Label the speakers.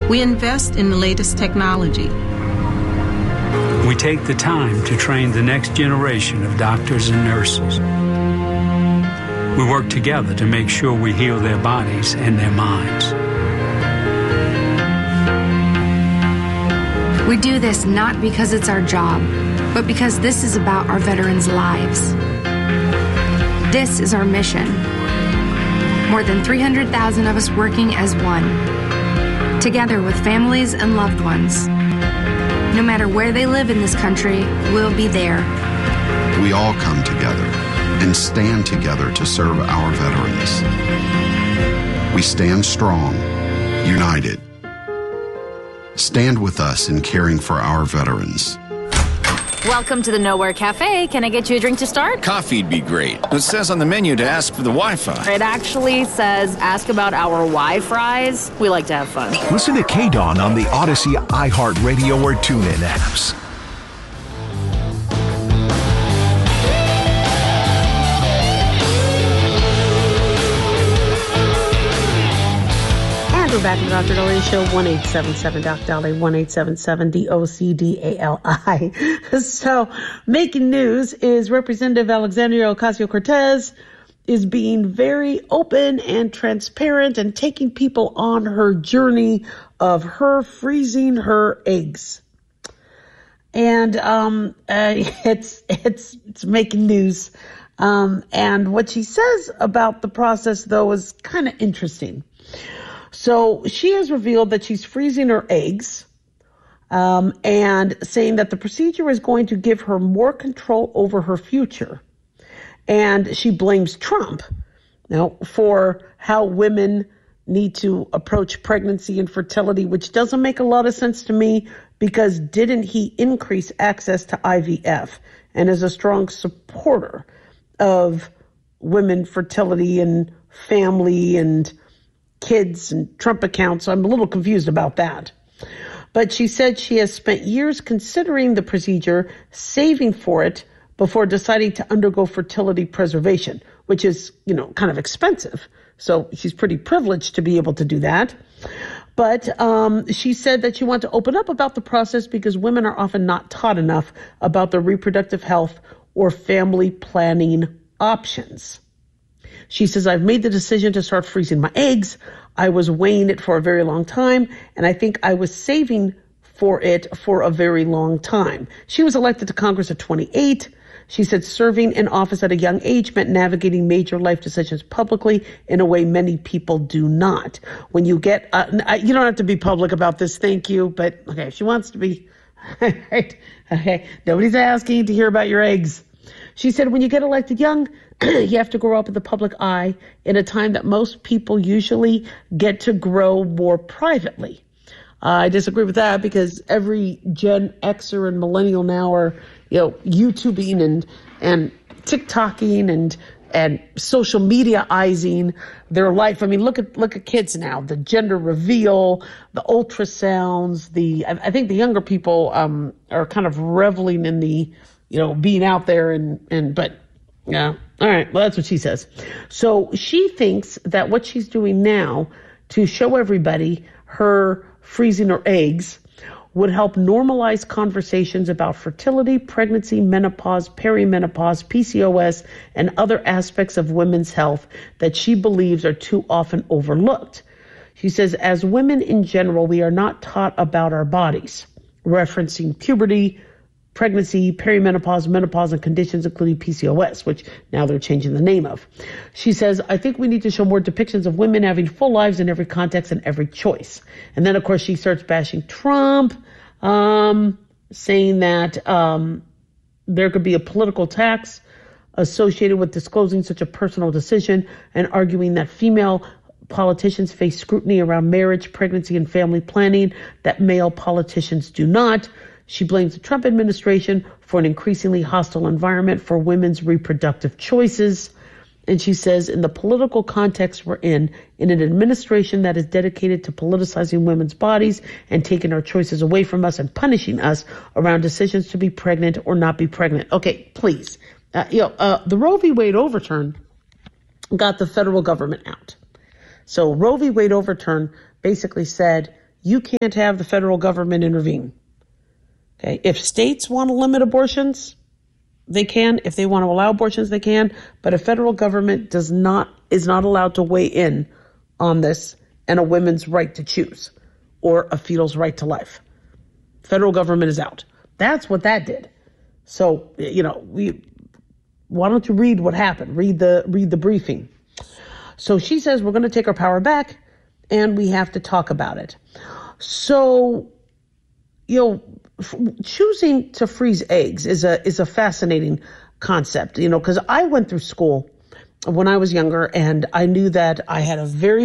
Speaker 1: We invest in the latest technology.
Speaker 2: We take the time to train the next generation of doctors and nurses. We work together to make sure we heal their bodies and their minds.
Speaker 3: We do this not because it's our job, but because this is about our veterans' lives. This is our mission. More than 300,000 of us working as one, together with families and loved ones. No matter where they live in this country, we'll be there.
Speaker 4: We all come together and stand together to serve our veterans. We stand strong, united. Stand with us in caring for our veterans.
Speaker 5: Welcome to the Nowhere Cafe. Can I get you a drink to start?
Speaker 6: Coffee'd be great. It says on the menu to ask for the Wi-Fi.
Speaker 5: It actually says ask about our Wi-Fries. We like to have fun.
Speaker 7: Listen to KDON on the Odyssey, iHeartRadio, or TuneIn apps.
Speaker 8: We're back to Dr. Dolly Show, 1-877 Doc Dolly, 1-877 DOCDALI. So, making news is Representative Alexandria Ocasio-Cortez is being very open and transparent and taking people on her journey of her freezing her eggs. And it's making news. And what she says about the process, though, is kind of interesting. So she has revealed that she's freezing her eggs, and saying that the procedure is going to give her more control over her future. And she blames Trump for how women need to approach pregnancy and fertility, which doesn't make a lot of sense to me, because didn't he increase access to IVF and is a strong supporter of women fertility and family and kids and Trump accounts? So I'm a little confused about that. But she said she has spent years considering the procedure, saving for it before deciding to undergo fertility preservation, which is, kind of expensive. So she's pretty privileged to be able to do that. But she said that she wanted to open up about the process because women are often not taught enough about their reproductive health or family planning options. She says, I've made the decision to start freezing my eggs. I was weighing it for a very long time, and I think I was saving for it for a very long time. She was elected to Congress at 28. She said serving in office at a young age meant navigating major life decisions publicly in a way many people do not. When you get, you don't have to be public about this, thank you, but okay, if she wants to be, right? Okay, nobody's asking to hear about your eggs. She said, when you get elected young, you have to grow up in the public eye in a time that most people usually get to grow more privately. I disagree with that because every Gen Xer and millennial now are, YouTubing and TikToking and social media-izing their life. I mean, look at kids now, the gender reveal, the ultrasounds, I think the younger people are kind of reveling in the, being out there but yeah. All right. Well, that's what she says. So she thinks that what she's doing now to show everybody her freezing her eggs would help normalize conversations about fertility, pregnancy, menopause, perimenopause, PCOS, and other aspects of women's health that she believes are too often overlooked. She says, as women in general, we are not taught about our bodies, referencing puberty, pregnancy, perimenopause, menopause, and conditions including PCOS, which now they're changing the name of. She says, I think we need to show more depictions of women having full lives in every context and every choice. And then, of course, she starts bashing Trump, saying that there could be a political tax associated with disclosing such a personal decision, and arguing that female politicians face scrutiny around marriage, pregnancy, and family planning that male politicians do not. She blames the Trump administration for an increasingly hostile environment for women's reproductive choices. And she says, in the political context we're in an administration that is dedicated to politicizing women's bodies and taking our choices away from us and punishing us around decisions to be pregnant or not be pregnant. Okay, please. The Roe v. Wade overturn got the federal government out. So Roe v. Wade overturn basically said, you can't have the federal government intervene. Okay, if states want to limit abortions, they can. If they want to allow abortions, they can. But a federal government is not allowed to weigh in on this and a woman's right to choose or a fetal's right to life. Federal government is out. That's what that did. So, why don't you read what happened? Read the briefing. So she says we're going to take our power back and we have to talk about it. So, choosing to freeze eggs is a fascinating concept, because I went through school when I was younger and I knew that I had a very